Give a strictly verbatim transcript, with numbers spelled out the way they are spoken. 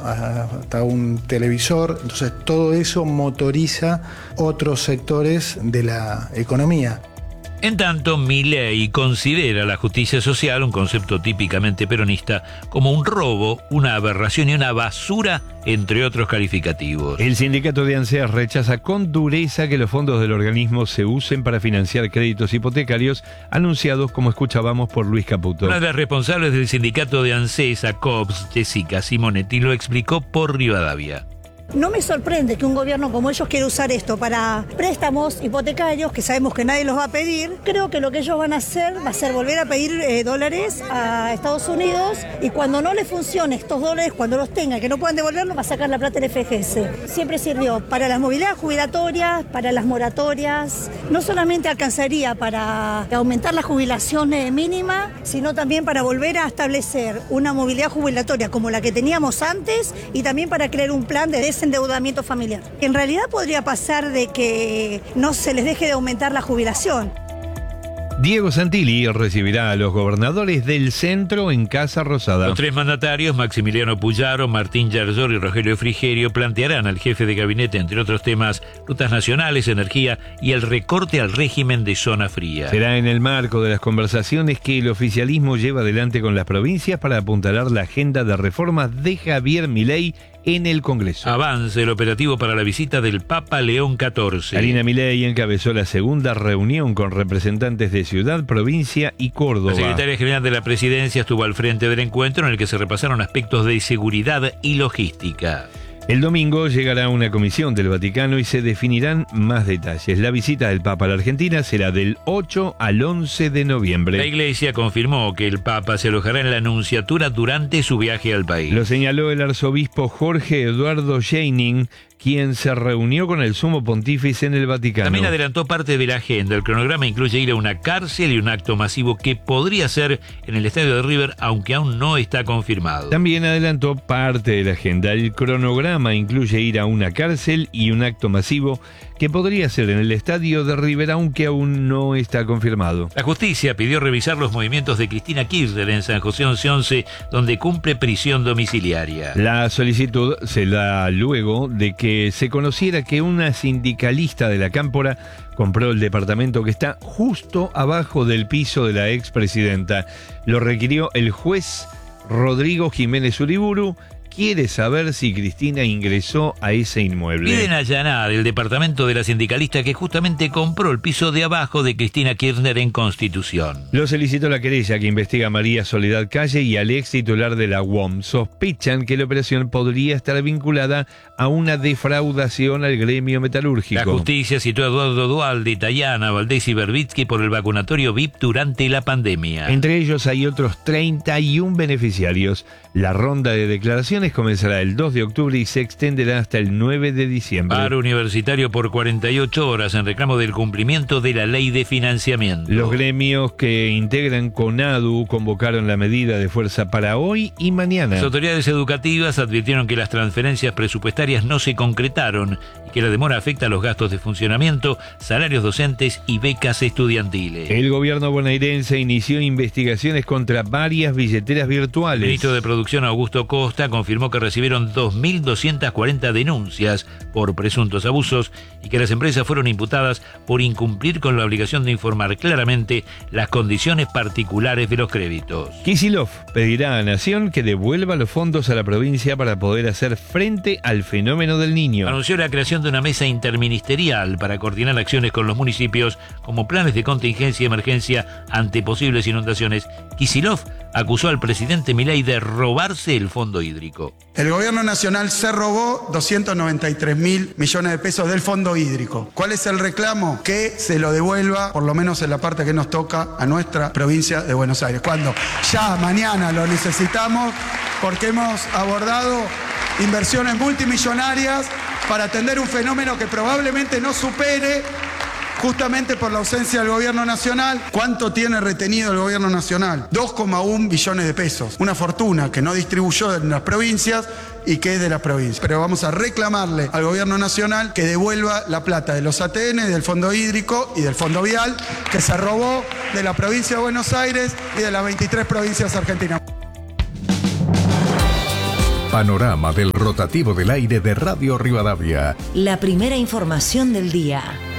hasta un televisor. Entonces todo eso motoriza otros sectores de la economía. En tanto, Milei considera la justicia social, un concepto típicamente peronista, como un robo, una aberración y una basura, entre otros calificativos. El sindicato de ANSES rechaza con dureza que los fondos del organismo se usen para financiar créditos hipotecarios anunciados, como escuchábamos, por Luis Caputo. Una de las responsables del sindicato de ANSES, ACOPS, Jessica Simonetti, lo explicó por Rivadavia. No me sorprende que un gobierno como ellos quiera usar esto para préstamos hipotecarios, que sabemos que nadie los va a pedir. Creo que lo que ellos van a hacer va a ser volver a pedir eh, dólares a Estados Unidos, y cuando no les funcione estos dólares, cuando los tengan, que no puedan devolverlos, va a sacar la plata del F G S. Siempre sirvió para las movilidades jubilatorias, para las moratorias. No solamente alcanzaría para aumentar la jubilación eh, mínima, sino también para volver a establecer una movilidad jubilatoria como la que teníamos antes, y también para crear un plan de desendeudamiento familiar. En realidad podría pasar de que no se les deje de aumentar la jubilación. Diego Santilli recibirá a los gobernadores del centro en Casa Rosada. Los tres mandatarios, Maximiliano Puyaro, Martín Yerzor y Rogelio Frigerio, plantearán al jefe de gabinete, entre otros temas, rutas nacionales, energía y el recorte al régimen de zona fría. Será en el marco de las conversaciones que el oficialismo lleva adelante con las provincias para apuntalar la agenda de reformas de Javier Milei en el Congreso. Avance el operativo para la visita del Papa León catorce. Karina Milei encabezó la segunda reunión con representantes de Ciudad, Provincia y Córdoba. La secretaria general de la Presidencia estuvo al frente del encuentro, en el que se repasaron aspectos de seguridad y logística. El domingo llegará una comisión del Vaticano y se definirán más detalles. La visita del Papa a la Argentina será del ocho al once de noviembre. La Iglesia confirmó que el Papa se alojará en la Nunciatura durante su viaje al país. Lo señaló el arzobispo Jorge Eduardo Scheining, quien se reunió con el sumo pontífice en el Vaticano. También adelantó parte de la agenda. El cronograma incluye ir a una cárcel y un acto masivo que podría ser en el estadio de River, aunque aún no está confirmado. También adelantó parte de la agenda. El cronograma incluye ir a una cárcel y un acto masivo que podría ser en el estadio de River, aunque aún no está confirmado. La justicia pidió revisar los movimientos de Cristina Kirchner en San José once once, donde cumple prisión domiciliaria. La solicitud se da luego de que se conociera que una sindicalista de la Cámpora compró el departamento que está justo abajo del piso de la expresidenta. Lo requirió el juez Rodrigo Jiménez Uriburu. Quiere saber si Cristina ingresó a ese inmueble. Piden allanar el departamento de la sindicalista que justamente compró el piso de abajo de Cristina Kirchner en Constitución. Lo solicitó la querella que investiga a María Soledad Calle y al ex titular de la U O M. Sospechan que la operación podría estar vinculada a una defraudación al gremio metalúrgico. La justicia citó a Eduardo Dualde, Tayana, Valdés y Berbitsky por el vacunatorio V I P durante la pandemia. Entre ellos hay otros treinta y uno beneficiarios. La ronda de declaraciones comenzará el dos de octubre y se extenderá hasta el nueve de diciembre. Paro universitario por cuarenta y ocho horas en reclamo del cumplimiento de la ley de financiamiento. Los gremios que integran CONADU convocaron la medida de fuerza para hoy y mañana. Las autoridades educativas advirtieron que las transferencias presupuestarias no se concretaron y que la demora afecta a los gastos de funcionamiento, salarios docentes y becas estudiantiles. El gobierno bonaerense inició investigaciones contra varias billeteras virtuales. El ministro de Producción, Augusto Costa, confirmó que recibieron dos mil doscientas cuarenta denuncias por presuntos abusos y que las empresas fueron imputadas por incumplir con la obligación de informar claramente las condiciones particulares de los créditos. Kicillof pedirá a Nación que devuelva los fondos a la provincia para poder hacer frente al fenómeno del Niño. Anunció la creación de una mesa interministerial para coordinar acciones con los municipios como planes de contingencia y emergencia ante posibles inundaciones. Kicillof acusó al presidente Milei de robarse el fondo hídrico. El gobierno nacional se robó doscientos noventa y tres mil millones de pesos del fondo hídrico. ¿Cuál es el reclamo? Que se lo devuelva, por lo menos en la parte que nos toca, a nuestra provincia de Buenos Aires. Cuando ya mañana lo necesitamos, porque hemos abordado inversiones multimillonarias para atender un fenómeno que probablemente no supere, justamente por la ausencia del gobierno nacional. ¿Cuánto tiene retenido el gobierno nacional? dos coma uno billones de pesos. Una fortuna que no distribuyó en las provincias y que es de las provincias. Pero vamos a reclamarle al gobierno nacional que devuelva la plata de los A T N, del fondo hídrico y del fondo vial que se robó de la provincia de Buenos Aires y de las veintitrés provincias argentinas. Panorama del rotativo del aire de Radio Rivadavia. La primera información del día.